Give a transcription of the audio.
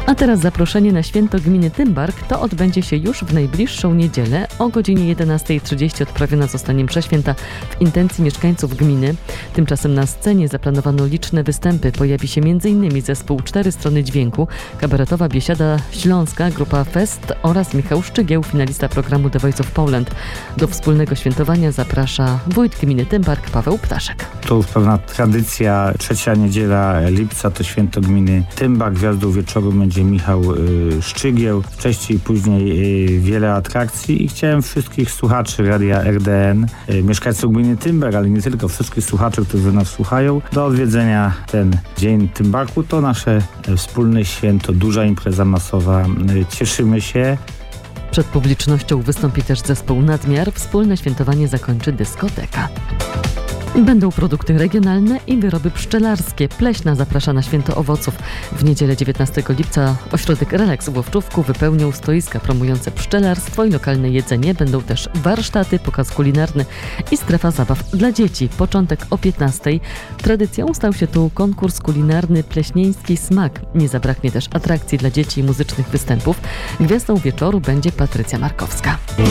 A teraz zaproszenie na święto gminy Tymbark. To odbędzie się już w najbliższą niedzielę. O godzinie 11:30 odprawiona zostanie msza święta w intencji mieszkańców gminy. Tymczasem na scenie zaplanowano liczne występy. Pojawi się m.in. zespół 4 strony dźwięku, kabaretowa biesiada śląska, grupa Fest oraz Michał Szczygieł, finalista programu The Voice of Poland. Do wspólnego świętowania zaprasza wójt gminy Tymbark Paweł Ptaszek. To już pewna tradycja. Trzecia niedziela lipca to święto gminy Tymbark. Gwiazdą wieczoru będzie Michał Szczygieł. Wcześniej i później wiele atrakcji i chciałem wszystkich słuchaczy radia RDN, mieszkańców gminy Tymbark, ale nie tylko, wszystkich słuchaczy, którzy nas słuchają, do odwiedzenia ten Dzień Tymbarku. To nasze wspólne święto, duża impreza masowa. Cieszymy się. Przed publicznością wystąpi też zespół Nadmiar. Wspólne świętowanie zakończy dyskoteka. Będą produkty regionalne i wyroby pszczelarskie. Pleśna zaprasza na święto owoców. W niedzielę 19 lipca ośrodek Relaks w Łowczówku wypełnią stoiska promujące pszczelarstwo i lokalne jedzenie. Będą też warsztaty, pokaz kulinarny i strefa zabaw dla dzieci. Początek o 15:00. Tradycją stał się tu konkurs kulinarny Pleśnieński Smak. Nie zabraknie też atrakcji dla dzieci i muzycznych występów. Gwiazdą wieczoru będzie Patrycja Markowska.